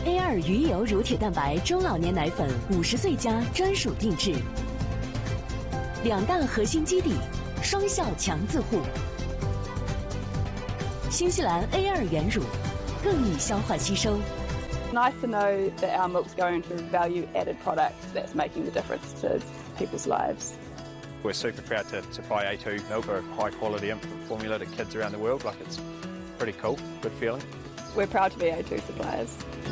A2 鱼油乳铁蛋白中老年奶粉50岁加专属定制，2大核心基底，双效强自护。新西兰 A2 原乳更易消化吸收。 Nice to know that our milk's going to value-added products that's making the difference to people's lives. We're super proud to supply A2 milk, or high-quality infant formula to kids around the world. Like, it's pretty cool, good feeling. We're proud to be A2 suppliers.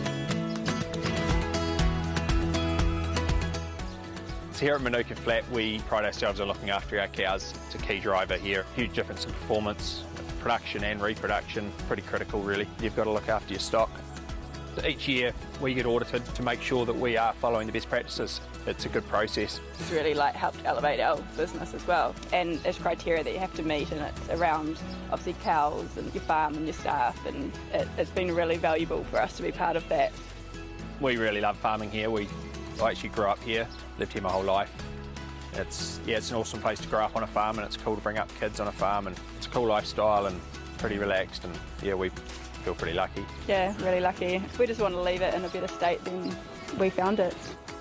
So here at Manuka Flat, we pride ourselves on looking after our cows. It's a key driver here. Huge difference in performance, production and reproduction. Pretty critical, really. You've got to look after your stock. So each year, we get audited to make sure that we are following the best practices. It's a good process. It's really helped elevate our business as well. And there's criteria that you have to meet, and it's around obviously cows and your farm and your staff, and it's been really valuable for us to be part of that. We really love farming here. I actually grew up here, lived here my whole life. It's an awesome place to grow up on a farm, and it's cool to bring up kids on a farm, and it's a cool lifestyle and pretty relaxed, and we feel pretty lucky. Yeah, really lucky. We just want to leave it in a better state than we found it.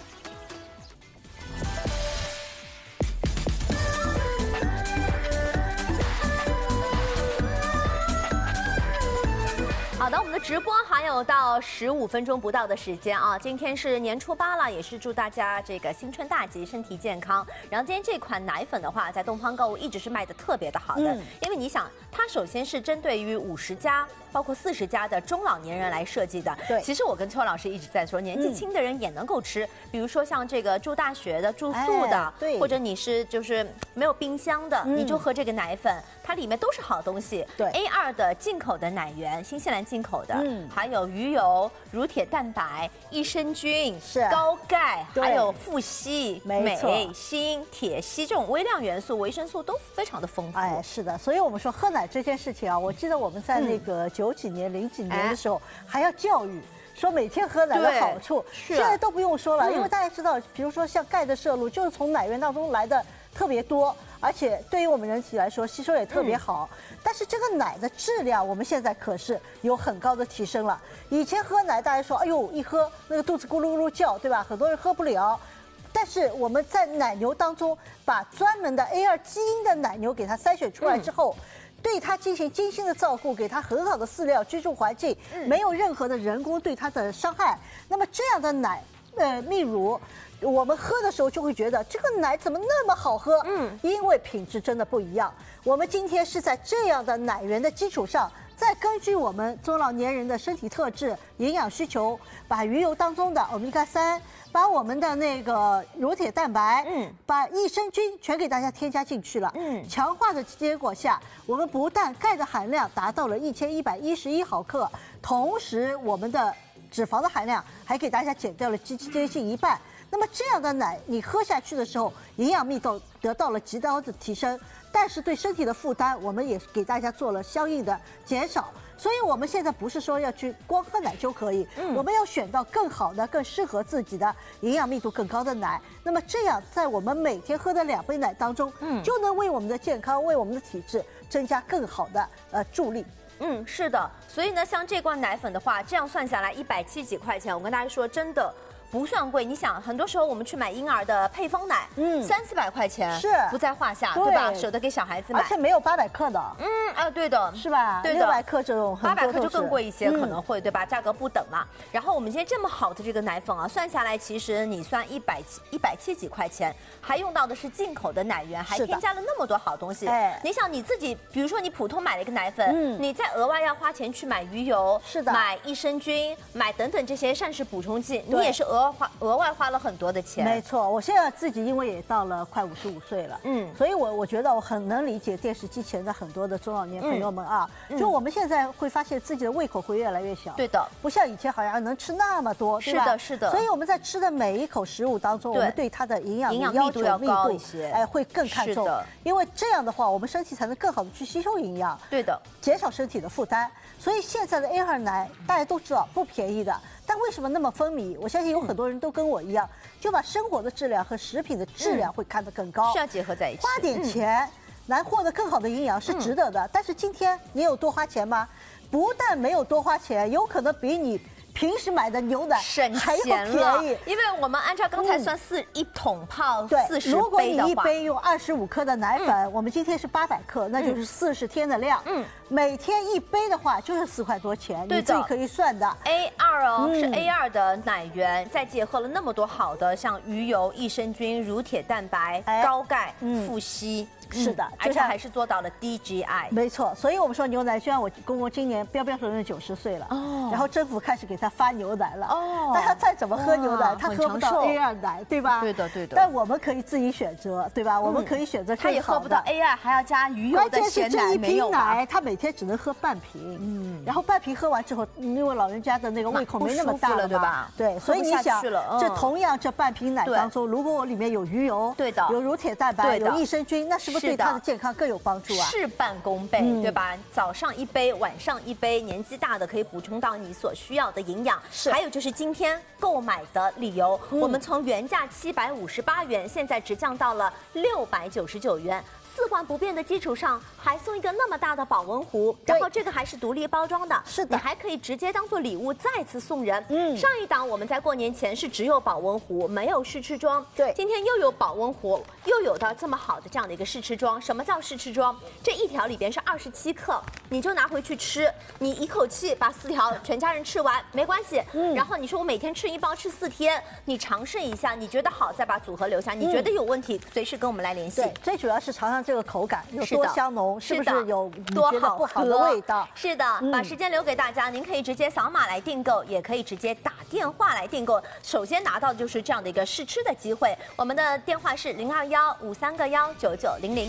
好的，我们的直播还有到15分钟不到的时间啊！今天是年初8了，也是祝大家这个新春大吉，身体健康。然后今天这款奶粉的话，在东方购物一直是卖的特别的好的，因为你想，它首先是针对于50加，包括40加的中老年人来设计的。 对， 其实我跟邱老师一直在说，年纪轻的人也能够吃，比如说像这个住大学的、住宿的， 对， 或者你是就是没有冰箱的，你就喝这个奶粉，它里面都是好东西。 对 ，A2 的进口的奶源，新西兰进口的，还有鱼油、乳铁蛋白、益生菌、 是高钙，还有富硒、 镁、 锌、铁、硒这种微量元素、维生素都非常的丰富。 哎，是的，所以我们说喝奶这件事情啊，我记得我们在那个90几年、0几年的时候还要教育。说每天喝奶的好处，现在都不用说了，因为大家知道，比如说像钙的摄入，就是从奶源当中来的特别多，而且对于我们人体来说吸收也特别好。但是这个奶的质量，我们现在可是有很高的提升了。以前喝奶，大家说，哎呦，一喝那个肚子咕噜咕噜叫，对吧？很多人喝不了。但是我们在奶牛当中，把专门的 A2 基因的奶牛给它筛选出来之后。对它进行精心的照顾，给它很好的饲料、居住环境，没有任何的人工对它的伤害。那么这样的奶，泌乳，我们喝的时候就会觉得这个奶怎么那么好喝？因为品质真的不一样。我们今天是在这样的奶源的基础上，再根据我们中老年人的身体特质、营养需求，把鱼油当中的欧米伽3。把我们的那个乳铁蛋白，把益生菌全给大家添加进去了，强化的结果下，我们不但钙的含量达到了1111毫克，同时我们的脂肪的含量还给大家减掉了接近一半。那么这样的奶，你喝下去的时候，营养密度得到了极高的提升，但是对身体的负担，我们也给大家做了相应的减少。所以我们现在不是说要去光喝奶就可以，我们要选到更好的、更适合自己的、营养密度更高的奶。那么这样，在我们每天喝的2杯奶当中，就能为我们的健康、为我们的体质增加更好的助力。 是的。所以呢，像这罐奶粉的话，这样算下来170几块钱，我跟大家说，真的。不算贵，你想，很多时候我们去买婴儿的配方奶，300-400块钱是不在话下，对吧？舍得给小孩子买， 而且没有800克的， 对的， 是吧？ 对的 ，600克这种 ，800克就更贵一些，可能会对吧？价格不等嘛。然后我们今天这么好的这个奶粉啊，算下来，其实你算170几块钱，还用到的是进口的奶源，还添加了那么多好东西。你想你自己，比如说你普通买了一个奶粉，你再额外要花钱去买鱼油， 是的， 买益生菌，买等等这些膳食补充剂，你也是额外花了很多的钱。 没错，我现在自己因为也到了快55岁了，所以我觉得我很能理解电视机前的很多的中老年朋友们啊，就我们现在会发现自己的胃口会越来越小， 对的， 不像以前好像能吃那么多，对吧？ 是的，是的。 所以我们在吃的每一口食物当中，我们对它的营养密度要高一些， 会更看重，因为这样的话，我们身体才能更好的去吸收营养， 对的， 减少身体的负担。所以现在的 A2 奶大家都知道不便宜的。但为什么那么风靡？我相信有很多人都跟我一样，就把生活的质量和食品的质量会看得更高， 是要结合在一起， 花点钱来获得更好的营养是值得的。但是今天你有多花钱吗？不但没有多花钱，有可能比你平时买的牛奶省还要钱了便宜。 因为我们按照刚才算一桶泡对， 40 如果你杯的话， 一杯用25克的奶粉，我们今天是800克，那就是40天的量。每天一杯的话就是4块多钱， 对的你自己可以算的。 A2哦，是 A2的奶源，再结合了那么多好的，像鱼油、益生菌、乳铁蛋白、高钙、富硒。 是的， 而且还是做到了 DGI。 没错，所以我们说牛奶，虽然我公公今年标准的90岁了，然后政府开始给他发牛奶了，但他再怎么喝牛奶，他喝不到 A2 奶，对吧？ 对的，对的。 但我们可以自己选择，对吧？我们可以选择更好的。 他也喝不到 A2，还要加鱼油的鲜奶， 这一瓶奶，他每天只能喝半瓶，然后半瓶喝完之后，因为老人家的那个胃口没那么大了， 对吧？ 对，所以你想，这同样这半瓶奶当中，如果我里面有鱼油， 对的， 有乳铁蛋白，有益生菌，那是不是对他的健康更有帮助啊？ 事半功倍，对吧？早上一杯，晚上一杯，年纪大的可以补充到你所需要的营养。还有就是今天购买的理由，我们从原价758元，现在直降到了699元。4环不变的基础上，还送一个那么大的保温壶，然后这个还是独立包装的， 是的， 你还可以直接当做礼物再次送人。上一档我们在过年前是只有保温壶，没有试吃装， 对， 今天又有保温壶，又有到这么好的这样的一个试吃装。什么叫试吃装？这一条里边是27克，你就拿回去吃，你一口气把4条全家人吃完没关系。然后你说我每天吃1包，吃4天，你尝试一下，你觉得好再把组合留下，你觉得有问题随时跟我们来联系。 对，最主要是尝尝这个口感有多香浓，是不是有多不好的味道？ 是的，把时间留给大家，您可以直接扫码来订购，也可以直接打电话来订购。首先拿到的就是这样的一个试吃的机会，我们的电话是021-53-19900。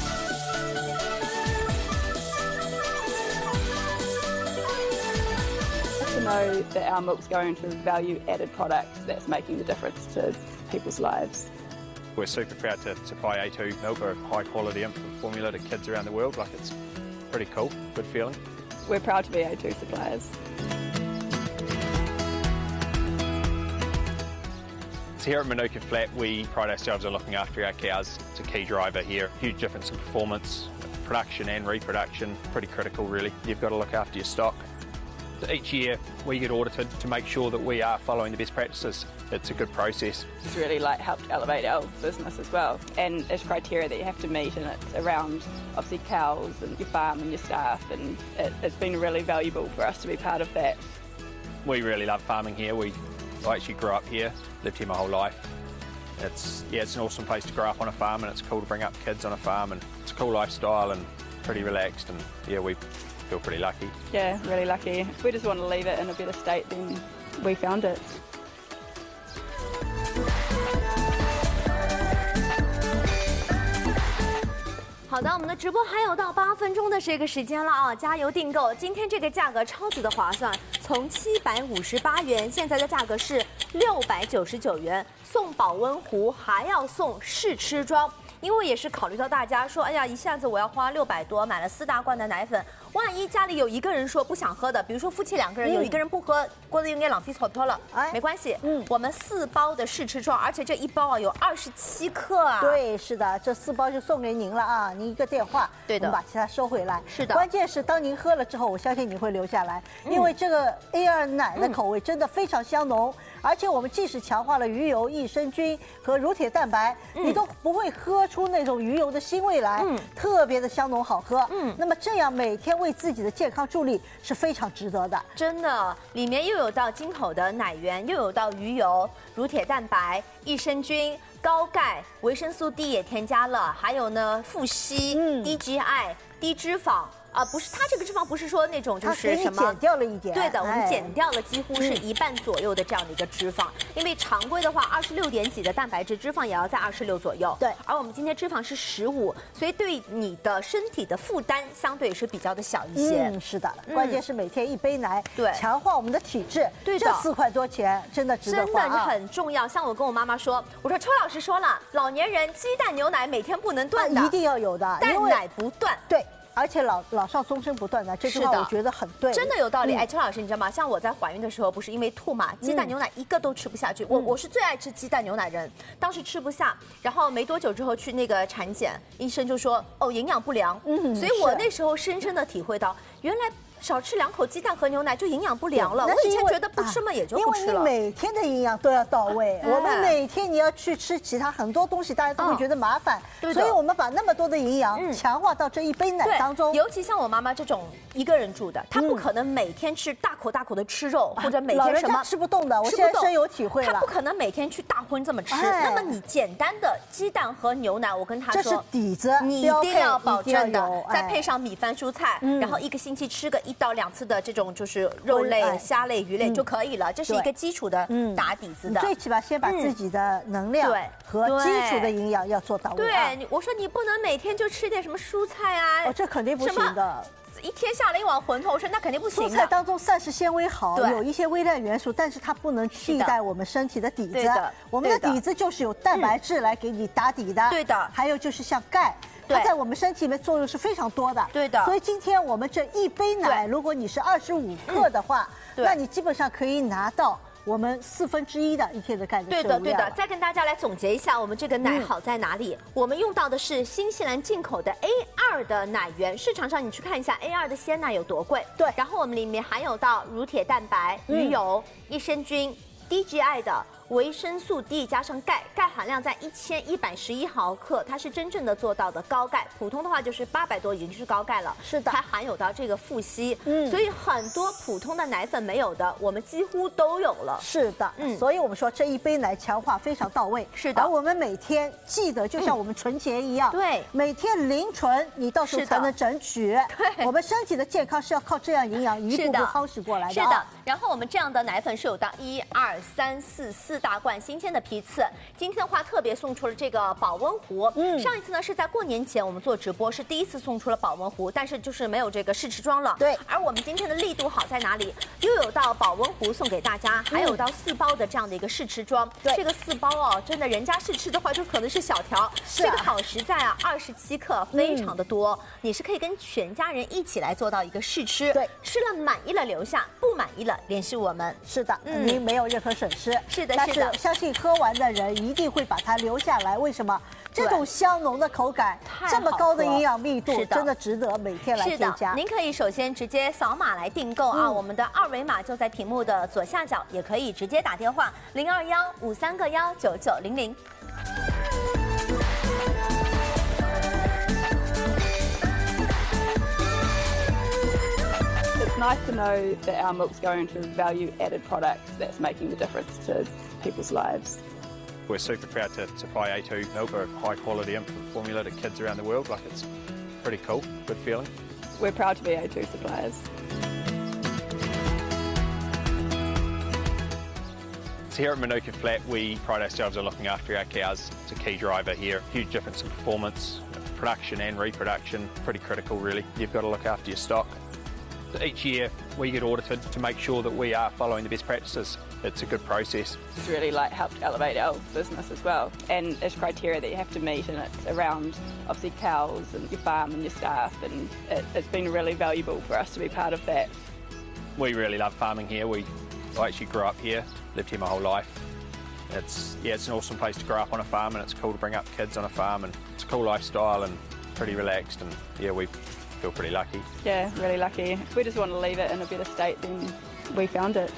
To know that our milk's going to value-added products that's making the difference to people's lives. We're super proud to supply A2 milk, or high-quality infant formula to kids around the world. Like, it's pretty cool, good feeling. We're proud to be A2 suppliers. So here at Manuka Flat, we pride ourselves on looking after our cows. It's a key driver here. Huge difference in performance, production and reproduction. Pretty critical, really. You've got to look after your stock. So each year we get audited to make sure that we are following the best practices. It's a good process. It's really helped elevate our business as well. And there's criteria that you have to meet, and it's around obviously cows and your farm and your staff, and it's been really valuable for us to be part of that. We really love farming here. I actually grew up here, lived here my whole life. It's an awesome place to grow up on a farm, and it's cool to bring up kids on a farm, and it's a cool lifestyle and pretty relaxed, and we feel pretty lucky. Yeah, really lucky. We just want to leave it in a better state than we found it. 好的，我们的直播还有到8分钟的这个时间了啊！加油订购，今天这个价格超级的划算，从758元，现在的价格是699元，送保温壶，还要送试吃装。因为也是考虑到大家说，哎呀，一下子我要花600多，买了4大罐的奶粉，万一家里有一个人说不想喝的，比如说夫妻2个人，有一个人不喝，觉得应该浪费钞票了，没关系，我们4包的试吃装，而且这一包啊有27克啊。 对，是的，这4包就送给您了啊，您一个电话， 对的， 我们把其他收回来。 是的， 关键是当您喝了之后，我相信你会留下来，因为这个 A2 奶的口味真的非常香浓。而且我们即使强化了鱼油、益生菌和乳铁蛋白，你都不会喝出那种鱼油的腥味来，特别的香浓好喝。那么这样每天为自己的健康助力是非常值得的。 真的，里面又有到进口的奶源，又有到鱼油、乳铁蛋白、益生菌、高钙、维生素 D 也添加了，还有呢富硒、DGI、低脂肪。不是，它这个脂肪不是说那种就是什么， 减掉了一点。 对的，我们减掉了几乎是1半左右的这样的一个脂肪，因为常规的话26点几的蛋白质，脂肪也要在26左右。 对， 而我们今天脂肪是15，所以对你的身体的负担相对是比较的小一些。 是的，关键是每天1杯奶， 对， 强化我们的体质。 对的， 这4块多钱真的值得花啊， 真的很重要。像我跟我妈妈说，我说邱老师说了，老年人鸡蛋牛奶每天不能断的， 一定要有的， 但奶不断。 对。而且老少终身不断的这句话，我觉得很对， 真的有道理。哎，邱老师，你知道吗？像我在怀孕的时候，不是因为吐嘛，鸡蛋牛奶一个都吃不下去。我是最爱吃鸡蛋牛奶人，当时吃不下，然后没多久之后去那个产检，医生就说营养不良。所以我那时候深深的体会到，原来少吃2口鸡蛋和牛奶就营养不良了。我以前觉得不吃嘛也就不吃了。 因为你每天的营养都要到位，我们每天你要去吃其他很多东西，大家都会觉得麻烦，所以我们把那么多的营养强化到这一杯奶当中。 尤其像我妈妈这种一个人住的，她不可能每天吃大口大口的吃肉，或者每天什么吃不动的。我现在深有体会了， 她不可能每天去大荤这么吃。那么你简单的鸡蛋和牛奶，我跟她说， 这是底子， 你一定要保证的，再配上米饭、蔬菜，然后1个星期吃个1到2次的这种就是肉类、虾类、鱼类就可以了。这是一个基础的打底子的。 最起码先把自己的能量和基础的营养要做到位。 对，我说你不能每天就吃点什么蔬菜啊， 这肯定不行的。 一天下了1碗馄饨，我说那肯定不行。 蔬菜当中膳食纤维好，有一些微量元素，但是它不能替代我们身体的底子。我们的底子就是有蛋白质来给你打底的。 对的。 还有就是像钙，它在我们身体里面作用是非常多的。 对的。 所以今天我们这一杯奶，如果你是25克的话，那你基本上可以拿到我们1/4的一天的钙的摄入量。 对的。再跟大家来总结一下，我们这个奶好在哪里？我们用到的是新西兰进口的 A2 的奶源，市场上你去看一下 A2 的鲜奶有多贵。 对。 然后我们里面含有到乳铁蛋白、鱼油、益生菌、低 GI 的。维生素 D 加上钙，钙含量在1111毫克，它是真正的做到的高钙，普通的话就是800多，已经是高钙了。 是的， 还含有到这个富硒，所以很多普通的奶粉没有的，我们几乎都有了。 是的，所以我们说这一杯奶强化非常到位。 是的， 而我们每天记得，就像我们存钱一样， 对， 每天零存，你到时候才能整取。 对， 我们身体的健康是要靠这样营养一步步夯实过来的。 是的，然后我们这样的奶粉是有到1、2、3、4大罐新鲜的批次。今天的话特别送出了这个保温壶。上一次呢是在过年前我们做直播，是第一次送出了保温壶，但是就是没有这个试吃装了。 对。 而我们今天的力度好在哪里？又有到保温壶送给大家，还有到4包的这样的一个试吃装。 对。 这个4包哦，真的人家试吃的话就可能是小条，这个好实在啊，27克，非常的多。你是可以跟全家人一起来做到一个试吃。 对。 吃了满意了留下，不满意了联系我们。 是的，您没有任何损失。 是的， 但是相信喝完的人一定会把它留下来。为什么？这种香浓的口感，这么高的营养密度，真的值得每天来添加。 您可以首先直接扫码来订购啊，我们的2维码就在屏幕的左下角，也可以直接打电话021-53个19900。 It's nice to know that our milk's going to value-added products that's making the difference to people's lives. We're super proud to supply A2 milk, a high-quality infant formula to kids around the world. Like, it's pretty cool, good feeling. We're proud to be A2 suppliers. So here at Manuka Flat, we pride ourselves on looking after our cows. It's a key driver here. Huge difference in performance, production and reproduction. Pretty critical, really. You've got to look after your stock. Each year we get audited to make sure that we are following the best practices. It's a good process. It's really helped elevate our business as well, and it's criteria that you have to meet, and it's around obviously cows and your farm and your staff, and it's been really valuable for us to be part of that. We really love farming here. I actually grew up here, lived here my whole life. It's an awesome place to grow up on a farm, and it's cool to bring up kids on a farm, and it's a cool lifestyle and pretty relaxed, and we feel pretty lucky. Yeah, really lucky. We just want to leave it in a better state than we found it.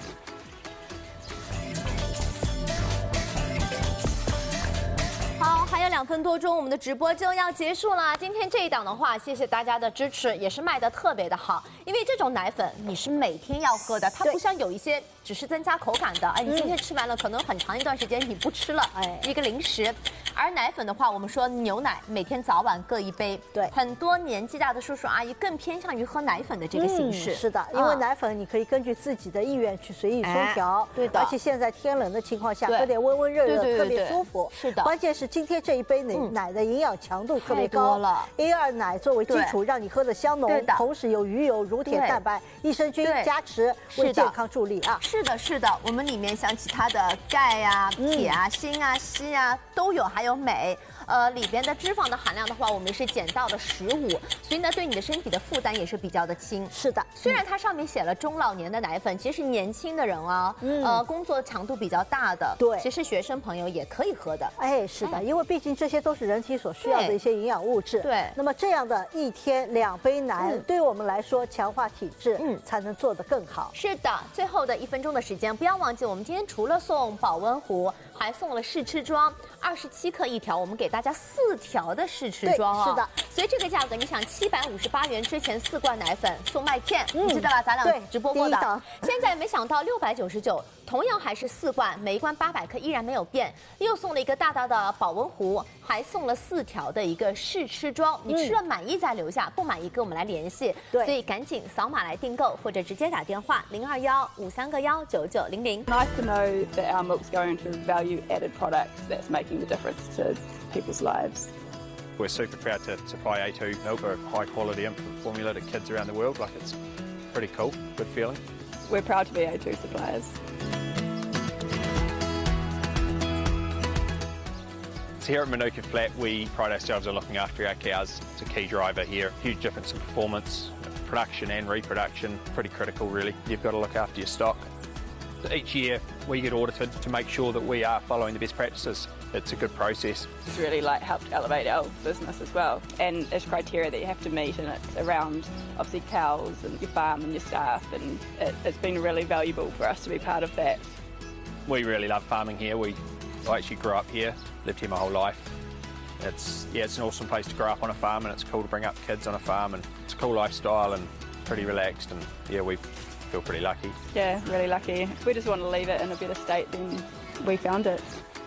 好，还有2分多钟，我们的直播就要结束了。今天这一档的话，谢谢大家的支持，也是卖得特别的好。因为这种奶粉你是每天要喝的，它不像有一些只是增加口感的，你今天吃完了，可能很长一段时间你不吃了，一个零食。而奶粉的话，我们说牛奶每天早晚各1杯， 对， 很多年纪大的叔叔阿姨更偏向于喝奶粉的这个形式。 是的，因为奶粉你可以根据自己的意愿去随意松调， 对的。 而且现在天冷的情况下，喝点温温热热特别舒服。 是的， 关键是今天这一杯奶的营养强度特别高了。 A2 奶作为基础，让你喝的香浓，同时有鱼油、乳铁蛋白、益生菌加持，为健康助力啊。 是的，是的，我们里面像其他的钙啊、铁啊、锌啊、硒啊都有，还有镁。 里边的脂肪的含量的话，我们是减到了15，所以呢，对你的身体的负担也是比较的轻。 是的， 虽然它上面写了中老年的奶粉，其实年轻的人啊，工作强度比较大的， 对， 其实学生朋友也可以喝的。 哎，是的，因为毕竟这些都是人体所需要的一些营养物质。 对， 那么这样的1天2杯奶，对我们来说强化体质，才能做得更好。 是的，最后的1分钟的时间，不要忘记，我们今天除了送保温壶，还送了试吃装，27克1条，我们给大家4条的试吃装啊。 是的， 所以这个价格，你想758元之前4罐奶粉送麦片，你知道吧？咱俩直播过的。现在没想到699，同样还是4罐，每一罐800克依然没有变，又送了一个大大的保温壶，还送了4条的一个试吃装。你吃了满意再留下，不满意跟我们来联系。 对， 所以赶紧扫码来订购，或者直接打电话021-531-9900。 Nice to know that our milk's going to value-added products that's making the difference to people's lives. We're super proud to supply A2 milk for high-quality infant formula to kids around the world. Like, it's pretty cool, good feeling. We're proud to be A2 suppliers. So here at Manuka Flat, we pride ourselves on looking after our cows. It's a key driver here. Huge difference in performance, production and reproduction. Pretty critical, really. You've got to look after your stock. So each year, we get audited to make sure that we are following the best practices. It's a good process. It's really helped elevate our business as well. And there's criteria that you have to meet, and it's around obviously cows and your farm and your staff, and it's been really valuable for us to be part of that. We really love farming here. I actually grew up here, lived here my whole life. It's an awesome place to grow up on a farm, and it's cool to bring up kids on a farm, and it's a cool lifestyle and pretty relaxed, and we feel pretty lucky. Yeah, really lucky. We just want to leave it in a better state than we found it.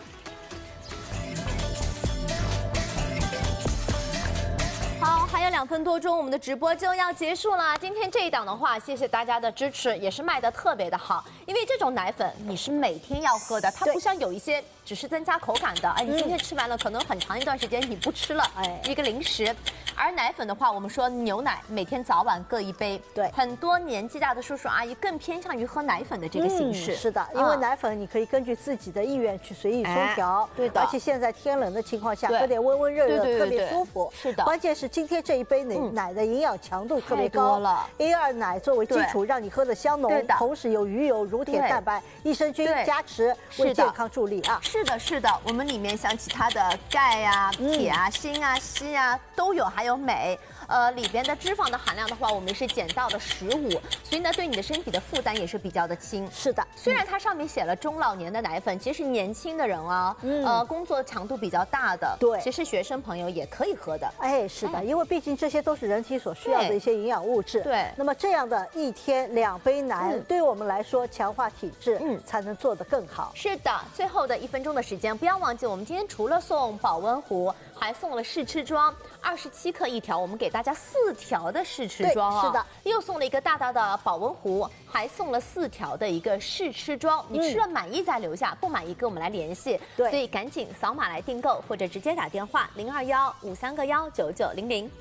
好，还有2分多钟，我们的直播就要结束了。今天这一档的话，谢谢大家的支持，也是卖得特别的好。因为这种奶粉你是每天要喝的，它不像有一些只是增加口感的，你今天吃完了，可能很长一段时间你不吃了，一个零食。而奶粉的话，我们说牛奶每天早晚各1杯，对，很多年纪大的叔叔阿姨更偏向于喝奶粉的这个形式。 是的，因为奶粉你可以根据自己的意愿去随意松调，对的。而且现在天冷的情况下，喝点温温热热特别舒服。是的，关键是今天这一杯奶的营养强度特别高了 ，A2 奶作为基础，让你喝的香浓，同时有鱼油、乳铁蛋白、益生菌加持，为健康助力啊。 是的，是的，我们里面像其他的钙啊、铁啊、锌啊、硒啊都有，还有镁。里边的脂肪的含量的话，我们是减到了15，所以呢，对你的身体的负担也是比较的轻。 是的， 虽然它上面写了中老年的奶粉，其实年轻的人啊，工作强度比较大的，对，其实学生朋友也可以喝的。 哎，是的，因为毕竟这些都是人体所需要的一些营养物质。 对， 那么这样的1天2杯奶，对我们来说强化体质，才能做得更好。 是的，最后的1分钟的时间，不要忘记，我们今天除了送保温壶，还送了试吃装，27克1条，我们给大家4条的试吃装啊。是的，又送了一个大大的保温壶，还送了4条的一个试吃装。你吃了满意再留下，不满意跟我们来联系。对，所以赶紧扫码来订购，或者直接打电话021-531-9900。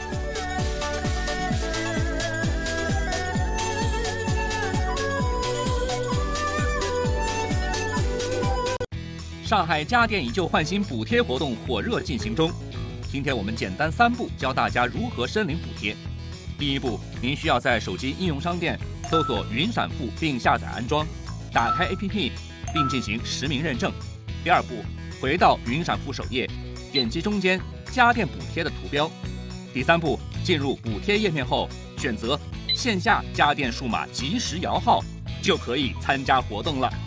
上海家电以旧换新补贴活动火热进行中，今天我们简单3步教大家如何申领补贴。第1步，您需要在手机应用商店搜索云闪付并下载安装，打开 APP 并进行实名认证。第2步，回到云闪付首页，点击中间家电补贴的图标。第3步，进入补贴页面后，选择线下家电数码即时摇号，就可以参加活动了。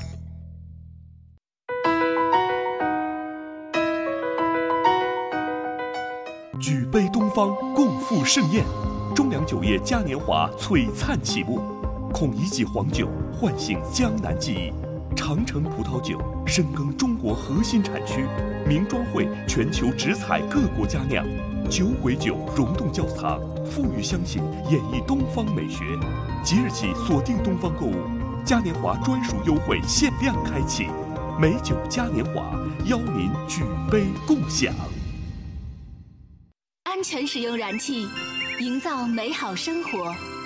举杯东方，共赴盛宴。中粮酒业嘉年华璀璨启幕，孔乙己黄酒唤醒江南记忆，长城葡萄酒深耕中国核心产区，名庄会全球直采各国佳酿，酒鬼酒溶洞窖藏，富裕相信演绎东方美学。即日起锁定东方购物，嘉年华专属优惠限量开启，美酒嘉年华邀您举杯共享。 安全使用燃气，营造美好生活。